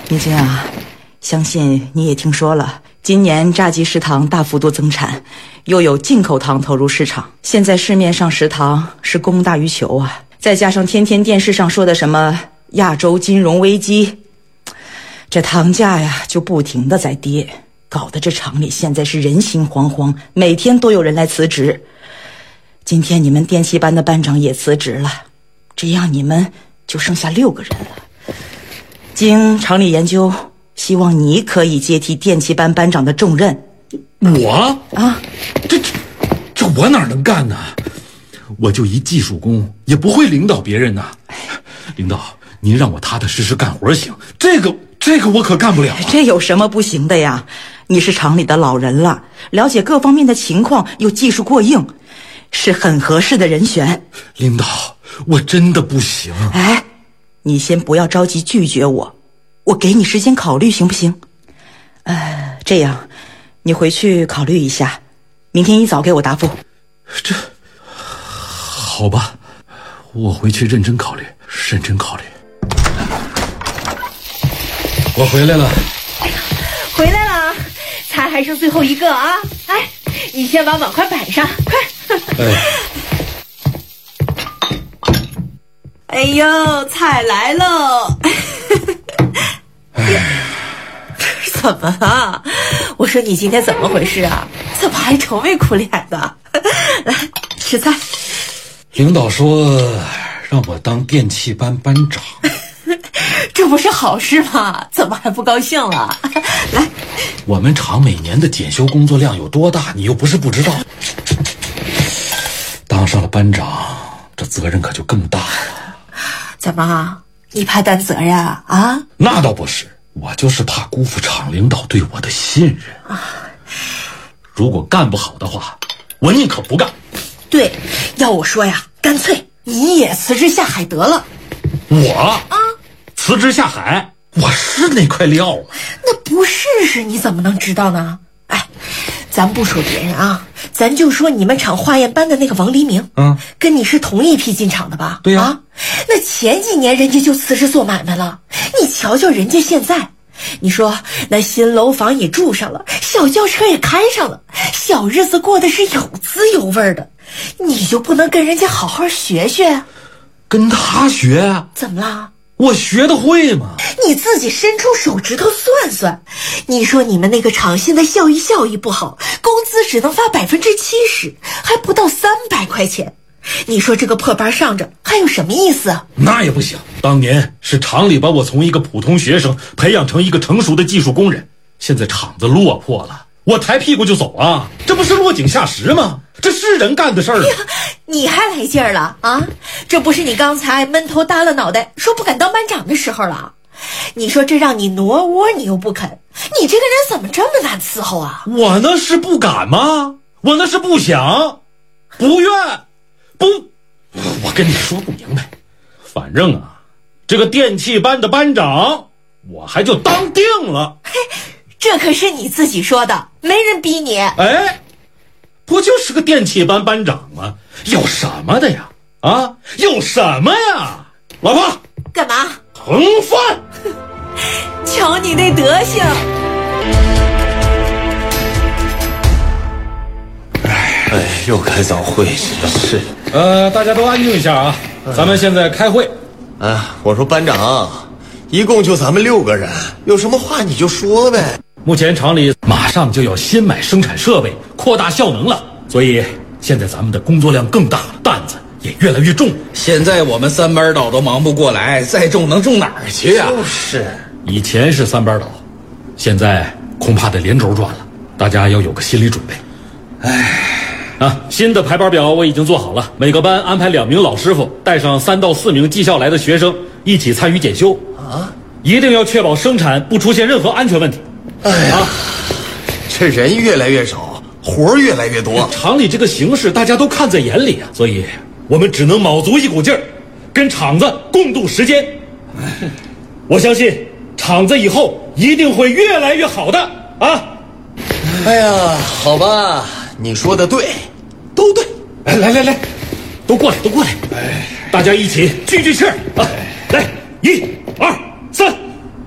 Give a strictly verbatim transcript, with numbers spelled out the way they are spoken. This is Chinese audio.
明晶啊，相信你也听说了，今年炸鸡食堂大幅度增产，又有进口糖投入市场，现在市面上食堂是供大于求啊，再加上天天电视上说的什么亚洲金融危机，这糖价呀就不停的在跌，搞得这厂里现在是人心惶惶，每天都有人来辞职。今天你们电气班的班长也辞职了，这样你们就剩下六个人了。经厂里研究，希望你可以接替电气班班长的重任。 我啊， 这这这我哪能干呢？我就一技术工，也不会领导别人呐。领导，您让我踏踏实实干活行，这个这个我可干不了啊。 这有什么不行的呀？你是厂里的老人了，了解各方面的情况，又技术过硬，是很合适的人选。 领导，我真的不行。 哎，你先不要着急拒绝我，我给你时间考虑行不行？呃，这样，你回去考虑一下，明天一早给我答复。 这，好吧，我回去认真考虑，认真考虑。我回来了。 回来了，菜还剩最后一个啊！哎，你先把碗筷摆上，快！ 哎。 哎呦，菜来喽！怎么了？我说你今天怎么回事啊？怎么还愁眉苦脸的？来吃菜。 领导说让我当电气班班长， 这不是好事吗？怎么还不高兴了？来， 我们厂每年的检修工作量有多大，你又不是不知道。当上了班长，这责任可就更大了。 怎么，你怕担责呀？啊？ 那倒不是，我就是怕辜负厂领导对我的信任啊。如果干不好的话，我宁可不干。 对，要我说呀，干脆你也辞职下海得了。 我啊， 辞职下海？我是那块料吗？ 那不试试你怎么能知道呢？哎，咱不说别人啊，咱就说你们厂化验班的那个王黎明， 嗯， 跟你是同一批进厂的吧？ 对呀、 啊，那前几年人家就辞职做买卖了，你瞧瞧人家现在，你说那新楼房也住上了，小轿车也开上了，小日子过得是有滋有味的，你就不能跟人家好好学学？ 跟他学？ 怎么了？ 我学得会吗？ 你自己伸出手指头算算，你说你们那个厂现在效益效益不好，工资只能发百分之七十，还不到三百块钱。你说这个破班上着还有什么意思啊？ 那也不行，当年是厂里把我从一个普通学生培养成一个成熟的技术工人，现在厂子落魄了，我抬屁股就走啊，这不是落井下石吗？这是人干的事儿啊！ 你还来劲儿了啊？这不是你刚才闷头耷拉脑袋说不敢当班长的时候了？你说这让你挪窝你又不肯，你这个人怎么这么难伺候啊？ 我那是不敢吗？我那是不想，不愿，不，我跟你说不明白。反正啊，这个电气班的班长我还就当定了。 嘿，这可是你自己说的，没人逼你。 哎，不就是个电气班班长吗？有什么的呀？啊，有什么呀？老婆， 干嘛？ 盛饭。 瞧你那德行。 哎，又开早会，真是。 呃，大家都安静一下啊，咱们现在开会。 啊，我说班长，一共就咱们六个人，有什么话你就说呗。 目前厂里马上就要新买生产设备，扩大效能了，所以现在咱们的工作量更大，担子也越来越重。 现在我们三班倒都忙不过来，再重能重哪儿去呀、啊？ 就是， 以前是三班倒，现在恐怕得连轴转了，大家要有个心理准备。哎，啊，新的排班表我已经做好了，每个班安排两名老师傅，带上三到四名技校来的学生一起参与检修啊，一定要确保生产不出现任何安全问题。 哎呀，啊、这人越来越少，活儿越来越多， 厂里这个形势大家都看在眼里啊，所以我们只能卯足一股劲儿，跟厂子共度时间。我相信厂子以后一定会越来越好的啊！ 哎呀，好吧，你说的对，都对。 来来来来，都过来，都过来！哎，大家一起聚聚气儿啊！来，一、二。